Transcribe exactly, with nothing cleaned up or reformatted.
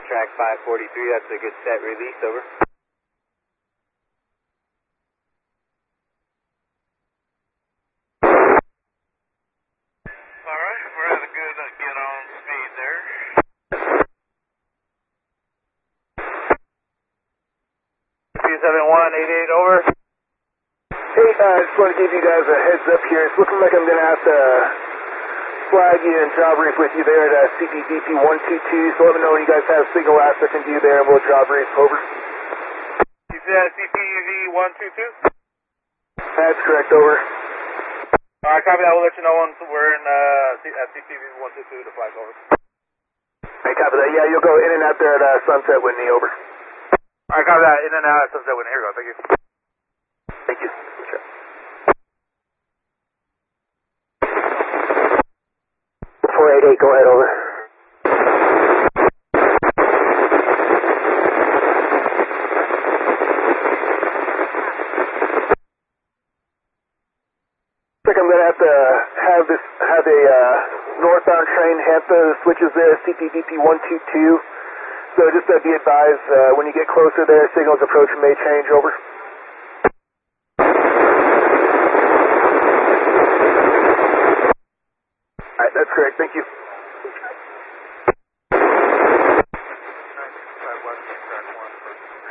track five forty-three, that's a good set release, over. Alright, we're at a good uh, get on speed there. two seven one eight eight, over. Hey, I uh, just want to give you guys a heads up here. It's looking like I'm going to have to flag you and job brief with you there at uh, C P D P one two two, so let me know when you guys have signal last I can do there and we'll job brief, over. You said C P D one two two? That's correct, over. Alright, copy that. We'll let you know once we're in uh, C at C P D one two two to flag, over. Hey, copy that. Yeah, you'll go in and out there at uh, Sunset Whitney, over. Alright, copy that. In and out at Sunset Whitney. Here we go. Thank you. Thank you. Sure. four eight eight, go ahead, over. I think I'm going to have to have this, have a uh, northbound train hit the switches there, C P D P one two two. So just uh, be advised, uh, when you get closer there, signals approach may change, over. Alright, that's correct, thank you.